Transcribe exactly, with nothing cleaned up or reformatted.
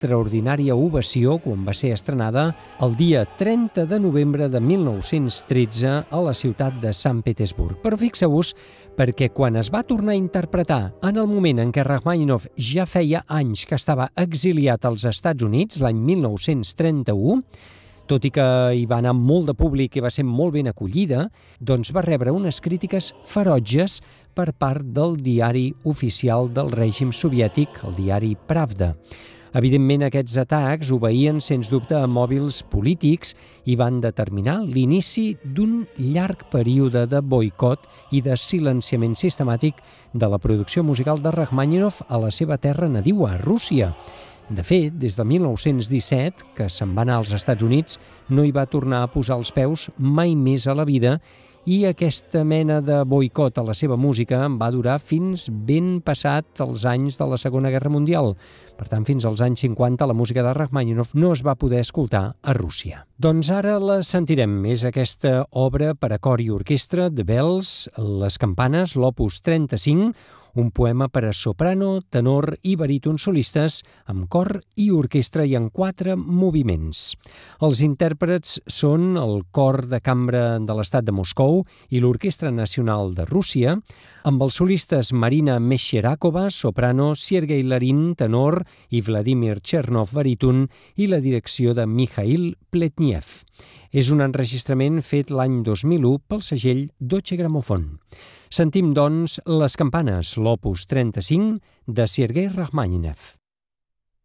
extraordinària ovació quan va ser estrenada el dia trenta de novembre de mil nou-cents tretze a la ciutat de Sant Petersburg. Però fixeu-vos, perquè quan es va tornar a interpretar en el moment en què Rachmaninoff ja feia anys que estava exiliat als Estats Units, l'any mil nou-cents trenta-u, tot i que hi va anar molt de públic i va ser molt ben acollida, doncs va rebre unes crítiques ferotges per part del diari oficial del règim soviètic, el diari Pravda. Evidentment, aquests atacs obeïen, sens dubte, a mòbils polítics i van determinar l'inici d'un llarg període de boicot i de silenciament sistemàtic de la producció musical de Rachmaninoff a la seva terra nadiua, Rússia. De fet, des de mil nou-cents disset, que se'n va anar als Estats Units, no hi va tornar a posar els peus mai més a la vida i aquesta mena de boicot a la seva música va durar fins ben passat els anys de la Segona Guerra Mundial. Per tant, fins als anys cinquanta la música de Rachmaninoff no es va poder escoltar a Rússia. Doncs ara la sentirem. És aquesta obra per a cor i orquestra de Bells, Les campanes, l'opus trenta-cinc, un poema per a soprano, tenor i baríton solistes, amb cor i orquestra i en quatre moviments. Els intèrprets són el Cor de Cambra de l'Estat de Moscou i l'Orquestra Nacional de Rússia, amb els solistes Marina Mesherakova, soprano, Sergei Larin, tenor, i Vladimir Chernov, baríton, i la direcció de Mikhail Pletniev. És un enregistrament fet l'any dos mil u pel segell Deutsche Grammophon. Sentim, doncs, Les campanes, l'opus trenta-cinc de Sergei Rachmaninoff.